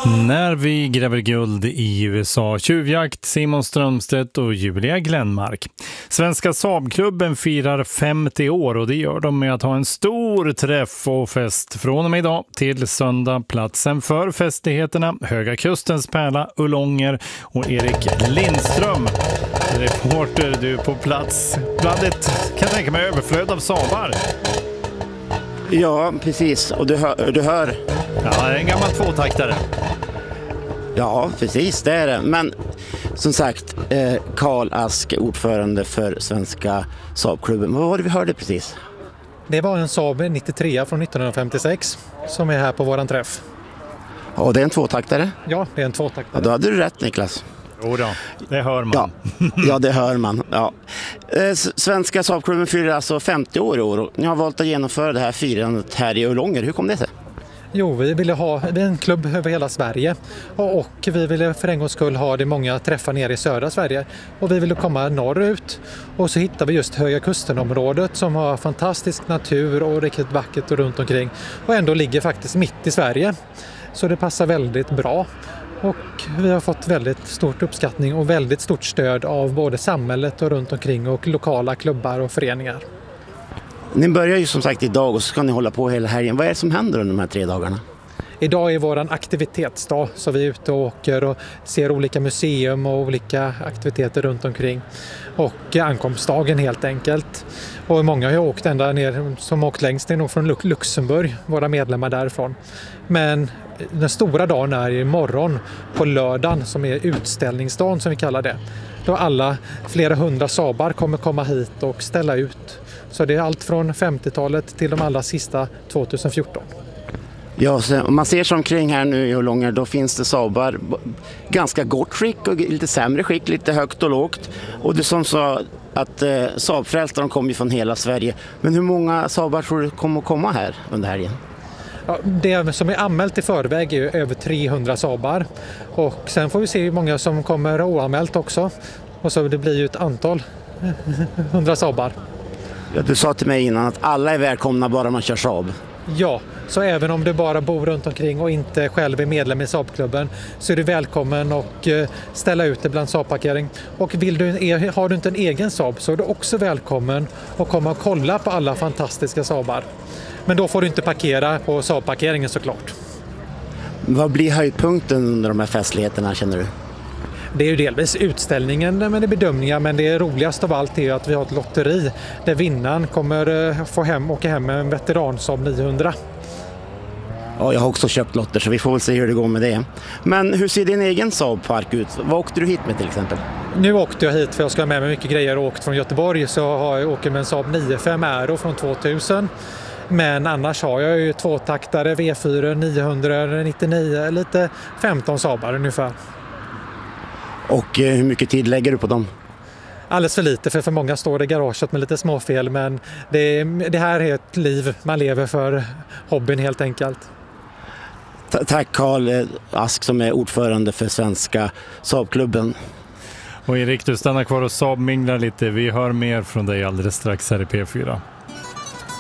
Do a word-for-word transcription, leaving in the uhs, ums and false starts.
När vi gräver guld i U S A, tjuvjakt, Simon Strömstedt och Julia Glenmark. Svenska Saabklubben firar femtio år och det gör de med att ha en stor träff och fest från och med idag till söndag. Platsen för festligheterna, Höga Kustens pärla, Ullånger och Erik Lindström. Reporter, du på plats. Bland ett, kan jag tänka mig, överflöd av Saabar. Ja, precis. Och du hör... Du hör. Ja, en gammal tvåtaktare. Ja, precis, det är det. Men som sagt, eh, Karl Ask, ordförande för Svenska Saabklubben. Vad var det vi hörde precis? Det var en Saab nittiotre från nittonhundrafemtiosex som är här på våran träff. Och det är en tvåtaktare? Ja, det är en tvåtaktare. Ja, då hade du rätt, Niklas. Jo då, det hör man. Ja, ja det hör man. Ja. Eh, Svenska Saabklubben firar alltså femtio år i år och ni har valt att genomföra det här firandet här i Ullånger. Hur kom det sig? Jo, vi ville ha vi är en klubb över hela Sverige och, och vi ville för en gångs skull ha det många träffar nere i södra Sverige och vi ville komma norrut och så hittade vi just Höga Kusten-området som har fantastisk natur och riktigt vackert och runt omkring och ändå ligger faktiskt mitt i Sverige. Så det passar väldigt bra och vi har fått väldigt stort uppskattning och väldigt stort stöd av både samhället och runt omkring och lokala klubbar och föreningar. Ni börjar ju som sagt idag och så ska ni hålla på hela helgen. Vad är det som händer under de här tre dagarna? Idag är våran aktivitetsdag så vi är ute och åker och ser olika museum och olika aktiviteter runt omkring. Och ankomstdagen helt enkelt. Och många har åkt ända ner, som åkt längst ner från Luxemburg, våra medlemmar därifrån. Men den stora dagen är imorgon på lördagen som är utställningsdagen som vi kallar det. Då alla flera hundra Saabar kommer komma hit och ställa ut. Så det är allt från femtiotalet till de allra sista tjugohundrafjorton. Ja, så om man ser sig omkring här nu i Ullånger då finns det Saabar ganska gott skick och lite sämre skick, lite högt och lågt. Och du som sa att eh, Saabfrälstarna kommer ju från hela Sverige. Men hur många Saabar tror du kommer att komma här under helgen? Ja, det som är anmält i förväg är över trehundra Saabar. Och sen får vi se hur många som kommer oanmält också. Och så det blir ju ett antal hundra Saabar. Ja, du sa till mig innan att alla är välkomna bara man kör Saab. Ja, så även om du bara bor runt omkring och inte själv är medlem i Saabklubben så är du välkommen och ställa ut det bland Saabparkering. Och vill du, har du inte en egen Saab så är du också välkommen att komma och kolla på alla fantastiska Saabar. Men då får du inte parkera på Saabparkeringen såklart. Vad blir höjdpunkten under de här festligheterna känner du? Det är ju delvis utställningen men det är bedömningar, men det roligaste av allt är att vi har ett lotteri där vinnaren kommer få hem, åka hem med en veteran Saab niohundra. Ja, jag har också köpt lotter så vi får väl se hur det går med det. Men hur ser din egen Saab-park ut? Vad åkte du hit med till exempel? Nu åkte jag hit för jag ska ha med mig mycket grejer och åkt från Göteborg så har jag åkt med en Saab nittiofem Aero från tvåtusen. Men annars har jag ju tvåtaktare, V fyra, niohundranittionio, lite femton Saabar ungefär. Och eh, hur mycket tid lägger du på dem? Alldeles för lite, för för många står det i garaget med lite småfel. Men det, det här är ett liv man lever för hobbyn helt enkelt. T- tack Karl Ask som är ordförande för Svenska Saabklubben. Och Erik, du stannar kvar och Saab minglar lite. Vi hör mer från dig alldeles strax här i P fyra.